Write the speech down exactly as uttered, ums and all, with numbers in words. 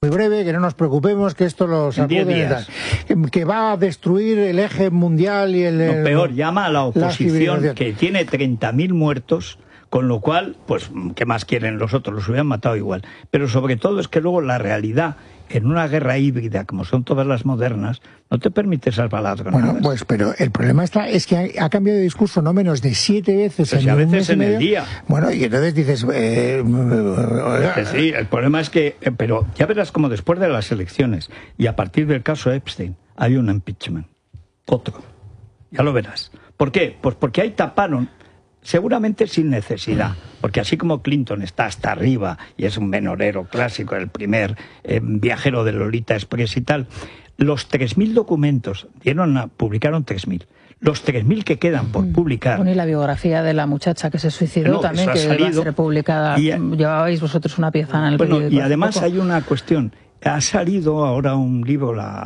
Muy breve, que no nos preocupemos, que esto lo sacuden, que va a destruir el eje mundial y el... No, peor, llama a la oposición, la que tiene treinta mil muertos, con lo cual, pues, ¿qué más quieren los otros? Los hubieran matado igual. Pero sobre todo es que luego la realidad, en una guerra híbrida, como son todas las modernas, no te permite salvar las granadas. Bueno, pues, pero el problema está, es que ha, ha cambiado de discurso no menos de siete veces pues en a un veces mes y en medio. el día. Bueno, y entonces dices... Eh, eh, sí, el problema es que... Eh, pero ya verás como después de las elecciones, y a partir del caso Epstein, hay un impeachment. Otro. Ya lo verás. ¿Por qué? Pues porque ahí taparon... Seguramente sin necesidad, porque así como Clinton está hasta arriba y es un menorero clásico, el primer eh, viajero de Lolita Express y tal, los tres mil documentos, dieron a, publicaron tres mil. Los tres mil que quedan por publicar... Bueno, y la biografía de la muchacha que se suicidó no, también, que salido, va a ser publicada. Y a, Llevabais vosotros una pieza en el bueno, periódico. Y además hay una cuestión. Ha salido ahora un libro, la